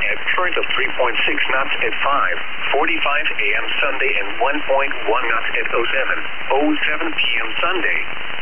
at current of 3.6 knots at 5:45 a.m. Sunday and 1.1 knots at 07:07 p.m. Sunday.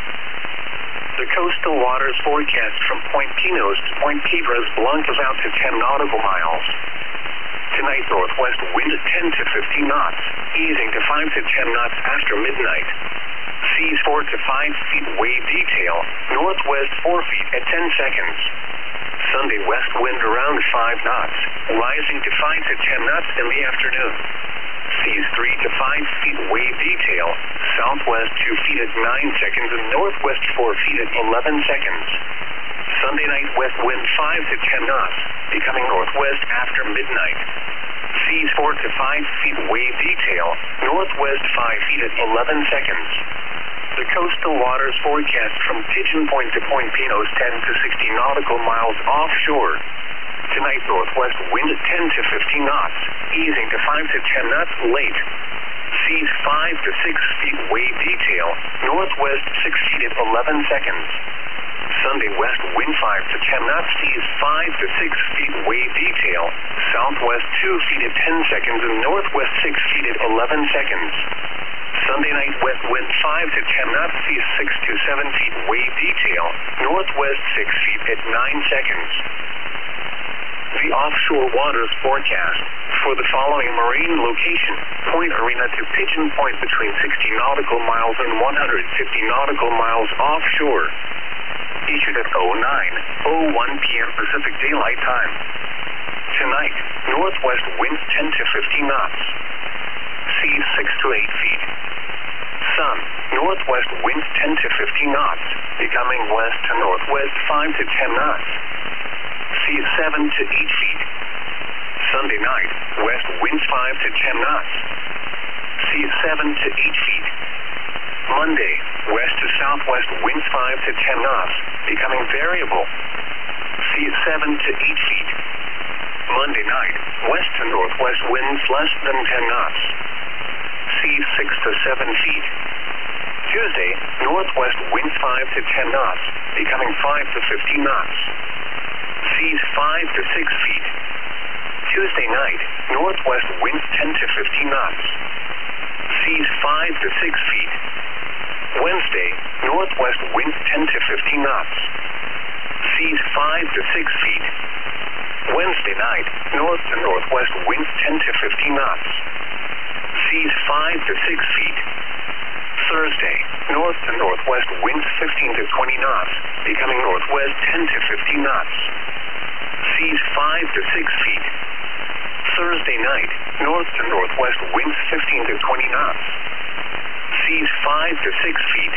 The coastal waters forecast from Point Pinos to Point Piedras Blancas out to 10 nautical miles. Tonight, northwest wind 10 to 15 knots, easing to 5 to 10 knots after midnight. Seas 4 to 5 feet wave detail, northwest 4 feet at 10 seconds. Sunday, west wind around 5 knots, rising to 5 to 10 knots in the afternoon. Seas 3 to 5 feet wave detail, southwest 2 feet at 9 seconds and northwest 4 feet at 11 seconds. Sunday night, west wind 5 to 10 knots, becoming northwest after midnight. Seas 4 to 5 feet wave detail, northwest 5 feet at 11 seconds. The coastal waters forecast from Pigeon Point to Point Pinos 10 to 60 nautical miles offshore. Tonight, northwest wind 10 to 15 knots, easing to 5 to 10 knots late. Seas 5 to 6 feet wave detail, northwest 6 feet at 11 seconds. Sunday, west wind 5 to 10 knots, seas 5 to 6 feet wave detail, southwest 2 feet at 10 seconds and northwest 6 feet at 11 seconds. Sunday night, west wind 5 to 10 knots, seas 6 to 7 feet wave detail, northwest 6 feet at 9 seconds. The offshore waters forecast for the following marine location: Point Arena to Pigeon Point between 60 nautical miles and 150 nautical miles offshore. Issued at 09:01 p.m. Pacific Daylight Time. Tonight, northwest winds 10 to 15 knots. Seas 6 to 8 feet. Sun, northwest winds 10 to 15 knots, becoming west to northwest 5 to 10 knots. Seas 7 to 8 feet. Sunday night, west winds 5 to 10 knots. Seas 7 to 8 feet. Monday, west to southwest winds 5 to 10 knots, becoming variable. Seas 7 to 8 feet. Monday night, west to northwest winds less than 10 knots. Seas 6 to 7 feet. Tuesday, northwest winds 5 to 10 knots, becoming 5 to 15 knots. Seas 5 to 6 feet. Tuesday night, northwest winds 10 to 15 knots. Seas 5 to 6 feet. Wednesday, northwest winds 10 to 15 knots. Seas 5 to 6 feet. Wednesday night, north to northwest winds 10 to 15 knots. Seas 5 to 6 feet. Thursday, north to northwest winds 15 to 20 knots, becoming northwest 10 to 15 knots. Seas 5 to 6 feet. Thursday night, north to northwest winds 15 to 20 knots. Seas 5 to 6 feet.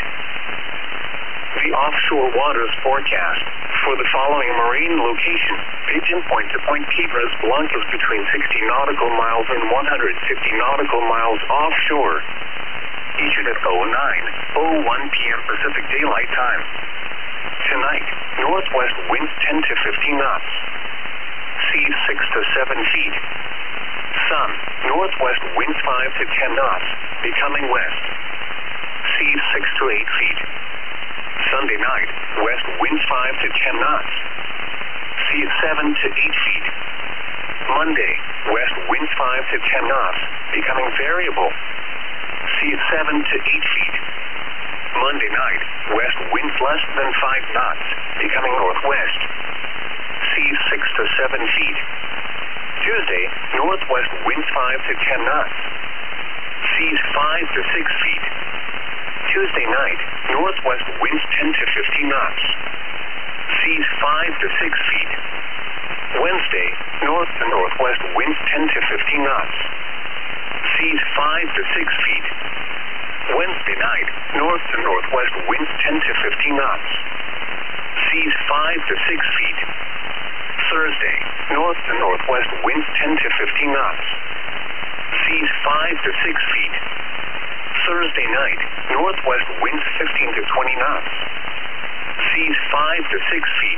The offshore waters forecast for the following marine location: Pigeon Point to Point Piedras Blancas between 60 nautical miles and 150 nautical miles offshore. Issued at 09:01 p.m. Pacific Daylight Time. Tonight, northwest winds 10 to 15 knots. Seas 6 to 7 feet. Sun, northwest winds 5 to 10 knots, becoming west. Seas 6 to 8 feet. Sunday night, west winds 5 to 10 knots. Seas 7 to 8 feet. Monday, west winds 5 to 10 knots, becoming variable. Seas 7 to 8 feet. Monday night, west winds less than 5 knots, becoming northwest. Seas 6 to 7 feet. Tuesday, northwest winds 5 to 10 knots. Seas 5 to 6 feet. Tuesday night, northwest winds 10 to 15 knots. Seas 5 to 6 feet. Wednesday, north to northwest winds 10 to 15 knots. Seas 5 to 6 feet. Wednesday night, north to northwest winds 10 to 15 knots. Seas 5 to 6 feet. Thursday, north to northwest winds 10 to 15 knots. Seas 5 to 6 feet. Thursday night, northwest winds 15 to 20 knots. Seas 5 to 6 feet.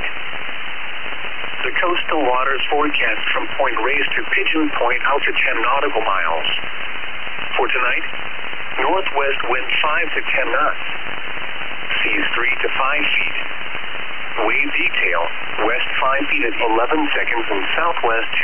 The coastal waters forecast from Point Reyes to Pigeon Point out to 10 nautical miles. For tonight, northwest wind 5 to 10 knots. Seas 3 to 5 feet. Wave detail, west 5 feet at 11 seconds and southwest